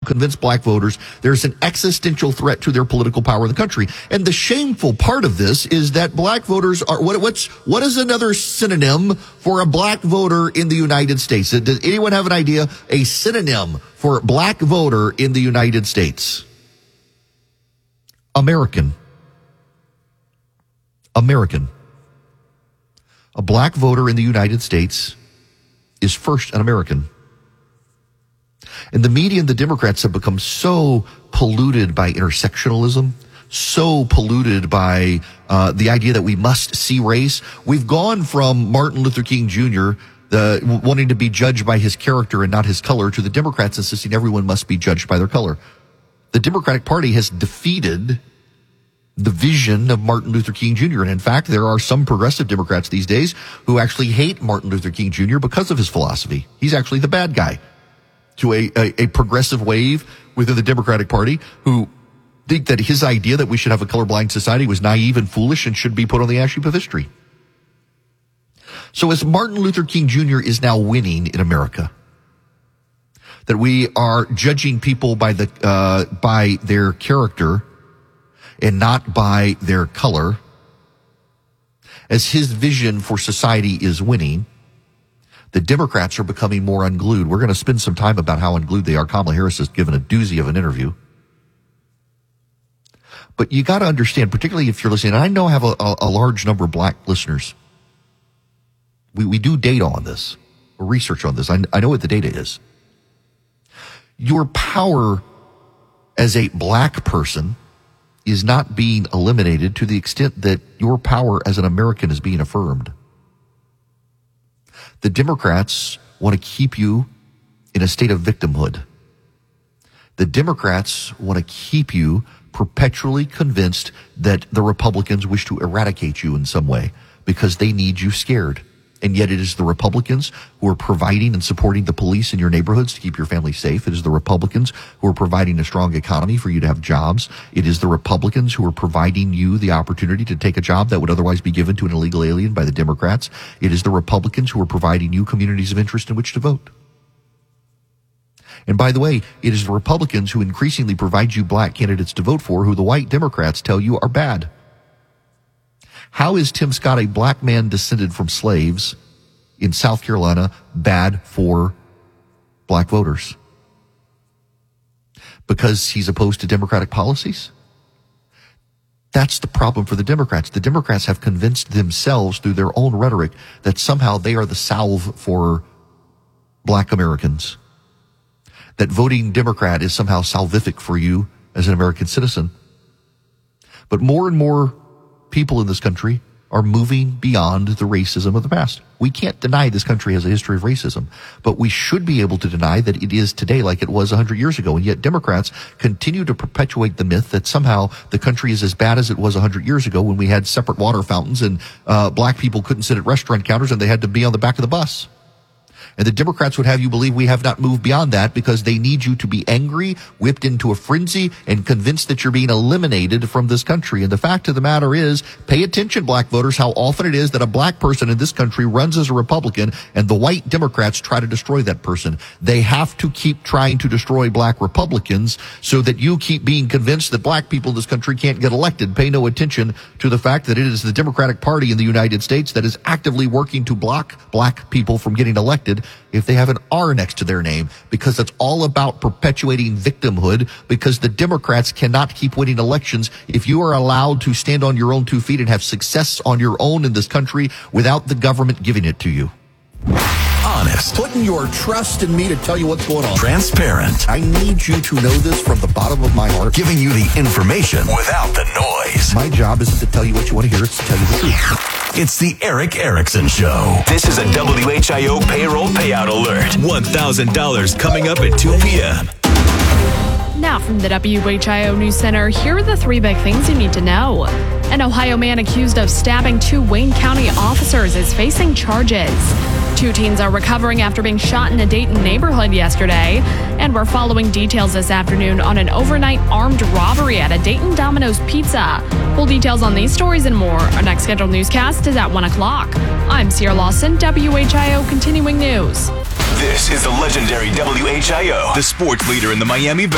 convince black voters there's an existential threat to their political power in the country. And the shameful part of this is that black voters are, what is another synonym for a black voter in the United States? Does anyone have an idea? A synonym for black voter in the United States? American. American. A black voter in the United States is first an American. And the media and the Democrats have become so polluted by intersectionalism, so polluted by the idea that we must see race. We've gone from Martin Luther King Jr. Wanting to be judged by his character and not his color, to the Democrats insisting everyone must be judged by their color. The Democratic Party has defeated the vision of Martin Luther King Jr. And in fact, there are some progressive Democrats these days who actually hate Martin Luther King Jr. because of his philosophy. He's actually the bad guy to a progressive wave within the Democratic Party who think that his idea that we should have a colorblind society was naive and foolish and should be put on the ash heap of history. So as Martin Luther King Jr. is now winning in America, that we are judging people by their character and not by their color, as his vision for society is winning, the Democrats are becoming more unglued. We're going to spend some time about how unglued they are. Kamala Harris has given a doozy of an interview. But you got to understand, particularly if you're listening, and I know I have a large number of black listeners. We do data on this, or research on this. I know what the data is. Your power as a black person is not being eliminated to the extent that your power as an American is being affirmed. The Democrats want to keep you in a state of victimhood. The Democrats want to keep you perpetually convinced that the Republicans wish to eradicate you in some way because they need you scared. And yet it is the Republicans who are providing and supporting the police in your neighborhoods to keep your family safe. It is the Republicans who are providing a strong economy for you to have jobs. It is the Republicans who are providing you the opportunity to take a job that would otherwise be given to an illegal alien by the Democrats. It is the Republicans who are providing you communities of interest in which to vote. And by the way, it is the Republicans who increasingly provide you black candidates to vote for who the white Democrats tell you are bad. How is Tim Scott, a black man descended from slaves in South Carolina, bad for black voters? Because he's opposed to Democratic policies? That's the problem for the Democrats. The Democrats have convinced themselves through their own rhetoric that somehow they are the salve for black Americans. That voting Democrat is somehow salvific for you as an American citizen. But more and more people in this country are moving beyond the racism of the past. We can't deny this country has a history of racism, but we should be able to deny that it is today like it was 100 years ago. And yet Democrats continue to perpetuate the myth that somehow the country is as bad as it was 100 years ago when we had separate water fountains and black people couldn't sit at restaurant counters and they had to be on the back of the bus. And the Democrats would have you believe we have not moved beyond that because they need you to be angry, whipped into a frenzy, and convinced that you're being eliminated from this country. And the fact of the matter is, pay attention, black voters, how often it is that a black person in this country runs as a Republican and the white Democrats try to destroy that person. They have to keep trying to destroy black Republicans so that you keep being convinced that black people in this country can't get elected. Pay no attention to the fact that it is the Democratic Party in the United States that is actively working to block black people from getting elected if they have an R next to their name, because it's all about perpetuating victimhood, because the Democrats cannot keep winning elections if you are allowed to stand on your own 2 feet and have success on your own in this country without the government giving it to you. Honest. Putting your trust in me to tell you what's going on. Transparent. I need you to know this from the bottom of my heart. Giving you the information without the noise. My job isn't to tell you what you want to hear, it's to tell you the truth. It's the Erick Erickson Show. This is a WHIO payroll payout alert. $1,000 coming up at 2 p.m. Now from the WHIO News Center, here are the 3 big things you need to know. An Ohio man accused of stabbing 2 Wayne County officers is facing charges. 2 teens are recovering after being shot in a Dayton neighborhood yesterday. And we're following details this afternoon on an overnight armed robbery at a Dayton Domino's Pizza. Full details on these stories and more. Our next scheduled newscast is at 1 o'clock. I'm Sierra Lawson, WHIO Continuing News. This is the legendary WHIO, the sports leader in the Miami